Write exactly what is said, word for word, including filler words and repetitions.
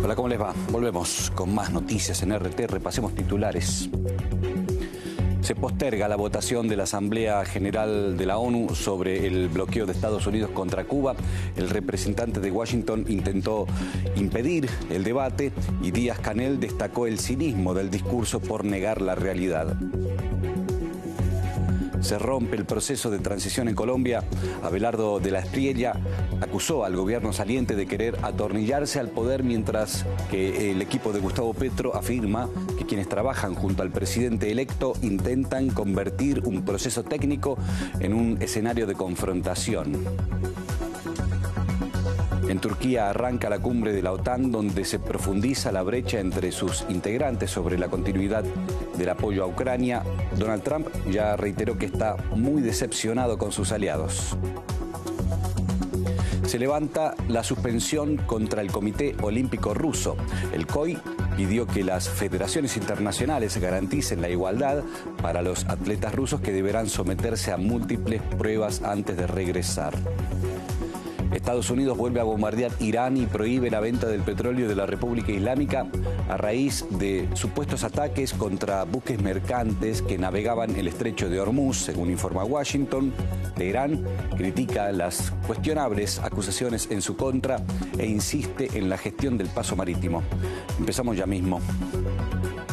Hola, ¿cómo les va? Volvemos con más noticias en R T. Repasemos titulares. Se posterga la votación de la Asamblea General de la ONU sobre el bloqueo de Estados Unidos contra Cuba. El representante de Washington intentó impedir el debate y Díaz-Canel destacó el cinismo del discurso por negar la realidad. Se rompe el proceso de transición en Colombia. Abelardo de la Espriella acusó al gobierno saliente de querer atornillarse al poder, mientras que el equipo de Gustavo Petro afirma que quienes trabajan junto al presidente electo intentan convertir un proceso técnico en un escenario de confrontación. En Turquía arranca la cumbre de la OTAN, donde se profundiza la brecha entre sus integrantes sobre la continuidad del apoyo a Ucrania. Donald Trump ya reiteró que está muy decepcionado con sus aliados. Se levanta la suspensión contra el Comité Olímpico Ruso. El C O I pidió que las federaciones internacionales garanticen la igualdad para los atletas rusos, que deberán someterse a múltiples pruebas antes de regresar. Estados Unidos vuelve a bombardear Irán y prohíbe la venta del petróleo de la República Islámica a raíz de supuestos ataques contra buques mercantes que navegaban el estrecho de Hormuz, según informa Washington. Teherán critica las cuestionables acusaciones en su contra e insiste en la gestión del paso marítimo. Empezamos ya mismo.